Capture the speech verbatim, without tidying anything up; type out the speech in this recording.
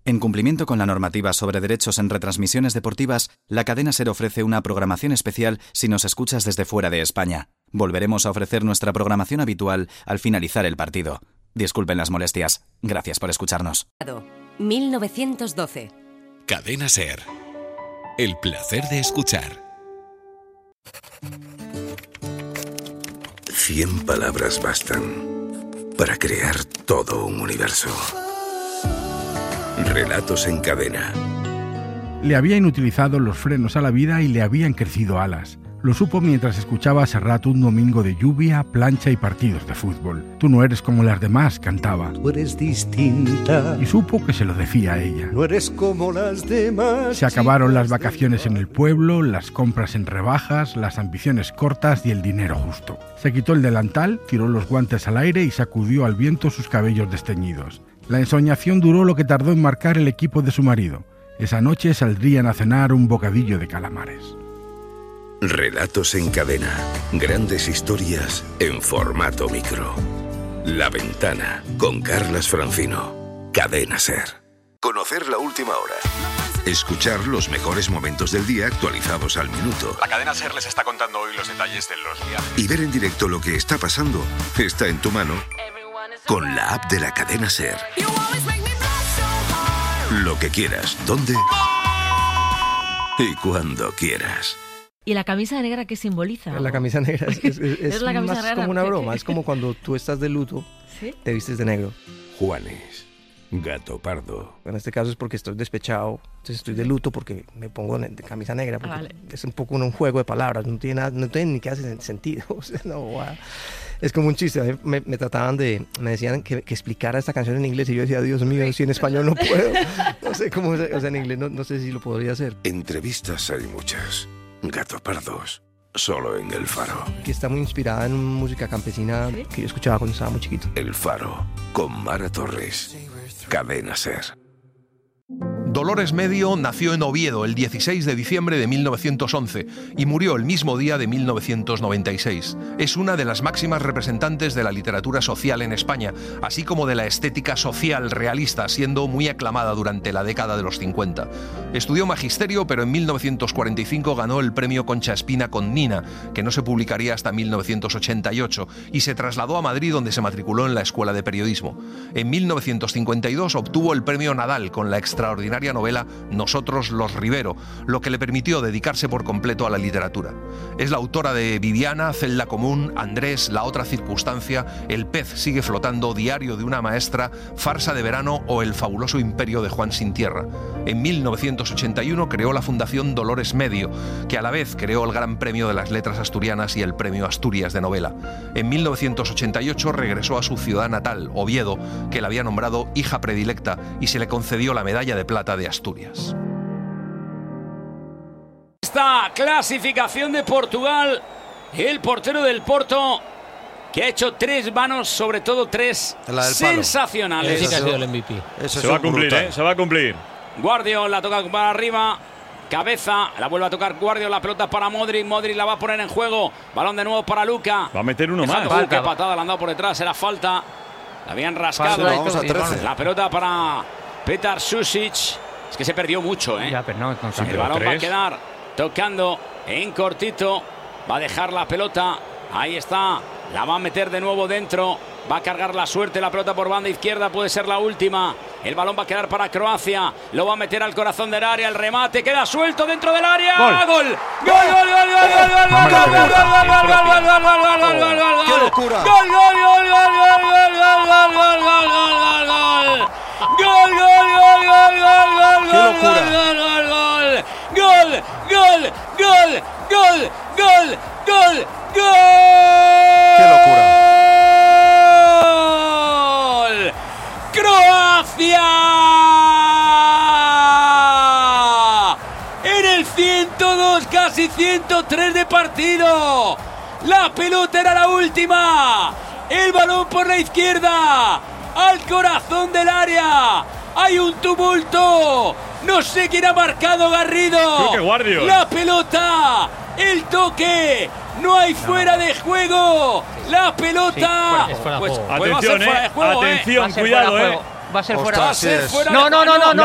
En cumplimiento con la normativa sobre derechos en retransmisiones deportivas, la cadena SER ofrece una programación especial si nos escuchas desde fuera de España. Volveremos a ofrecer nuestra programación habitual al finalizar el partido. Disculpen las molestias. Gracias por escucharnos. mil novecientos doce. Cadena SER. El placer de escuchar. Cien palabras bastan para crear todo un universo. Relatos en cadena. Le habían utilizado los frenos a la vida y le habían crecido alas. Lo supo mientras escuchaba a Serrat un domingo de lluvia, plancha y partidos de fútbol. Tú no eres como las demás, cantaba. Tú eres distinta. Y supo que se lo decía a ella. No eres como las demás. Se acabaron las vacaciones en el pueblo, las compras en rebajas, las ambiciones cortas y el dinero justo. Se quitó el delantal, tiró los guantes al aire y sacudió al viento sus cabellos desteñidos. La ensoñación duró lo que tardó en marcar el equipo de su marido. Esa noche saldrían a cenar un bocadillo de calamares. Relatos en cadena. Grandes historias en formato micro. La Ventana, con Carlas Francino. Cadena SER. Conocer la última hora. Escuchar los mejores momentos del día actualizados al minuto. La cadena SER les está contando hoy los detalles de los viajes. Y ver en directo lo que está pasando está en tu mano con la app de la cadena SER. Lo que quieras, dónde y cuando quieras. ¿Y la camisa negra qué simboliza? La camisa negra es, es, es, es la camisa más negra, como una ¿qué? broma. Es como cuando tú estás de luto, ¿sí? Te vistes de negro. Juanes, gato pardo. En este caso es porque estoy despechado, entonces estoy de luto porque me pongo de camisa negra. Porque vale. Es un poco un juego de palabras, no tiene, nada, no tiene ni que hacer sentido. O sea, no, wow. Es como un chiste. Me, me trataban de, me decían que, que explicara esta canción en inglés y yo decía, Dios mío, si en español no puedo. No sé cómo, o sea, en inglés no, no sé si lo podría hacer. Entrevistas hay muchas. Gato pardos. Solo en El Faro. Que está muy inspirada en música campesina, ¿sí? Que yo escuchaba cuando estaba muy chiquito. El Faro, con Mara Torres. Cadena SER. Dolores Medio nació en Oviedo el dieciséis de diciembre de mil novecientos once y murió el mismo día de mil novecientos noventa y seis. Es una de las máximas representantes de la literatura social en España, así como de la estética social realista, siendo muy aclamada durante la década de los cincuenta. Estudió magisterio, pero en mil novecientos cuarenta y cinco ganó el premio Concha Espina con Nina, que no se publicaría hasta mil novecientos ochenta y ocho, y se trasladó a Madrid, donde se matriculó en la Escuela de Periodismo. En mil novecientos cincuenta y dos obtuvo el premio Nadal con la extraordinaria novela Nosotros los Rivero, lo que le permitió dedicarse por completo a la literatura. Es la autora de Viviana, Celda Común, Andrés, La otra circunstancia, El pez sigue flotando, Diario de una maestra, Farsa de verano o El fabuloso imperio de Juan sin tierra. En mil novecientos ochenta y uno creó la Fundación Dolores Medio, que a la vez creó el Gran Premio de las Letras Asturianas y el Premio Asturias de Novela. En mil novecientos ochenta y ocho regresó a su ciudad natal, Oviedo, que la había nombrado hija predilecta, y se le concedió la medalla de plata de Asturias. Esta clasificación de Portugal, el portero del Porto, que ha hecho tres manos, sobre todo tres sensacionales. Ese sí que ha sido el M V P. Eso se va a cumplir, ¿eh? Se va a cumplir. Guardiola la toca para arriba. Cabeza, la vuelve a tocar Guardiola, la pelota para Modric, Modric la va a poner en juego, balón de nuevo para Luka. Va a meter uno más. Uh, qué patada le han dado por detrás, era falta. La habían rascado. Vamos a trece. La pelota para Petar Susic. Es que se perdió mucho, ¿eh? Ya, pero no, no, sí, el balón tres. Va a quedar tocando en cortito. Va a dejar la pelota. Ahí está. La va a meter de nuevo dentro. Va a cargar la suerte. La pelota por banda izquierda. Puede ser la última. El balón va a quedar para Croacia. Lo va a meter al corazón del área. El remate queda suelto dentro del área. ¡Gol! ¡Gol! ¡Gol! ¡Gol! ¡Gol! ¡Gol! ¡Gol! ¡Gol! ¡Gol! ¡Gol! ¡Gol! ¡Gol! ¡Gol! ¡Qué locura! ¡Gol! ¡Gol! ¡Gol! ¡Gol! ¡Gol! ¡Gol! ¡Gol! ¡Gol! ¡Gol! ¡Gol! ¡Gol! ¡Gol, gol, gol, gol, gol, gol, ¡qué locura! gol, gol, gol, gol, gol, gol, gol, gol, gol, gol! ¡Qué locura! ¡Gol! ¡Croacia! En el ciento dos, casi ciento tres de partido. La pelota era la última. El balón por la izquierda. Al corazón del área. Hay un tumulto. No sé quién ha marcado, Garrido. Creo que Guardiola. La pelota. El toque. No hay fuera de juego. La pelota. Sí, es fuera de pues, juego. pues Atención, va a ser fuera de juego, eh. Atención, eh. cuidado, eh. Va a ser fuera. Va a ser fuera No, de no, no, no, no.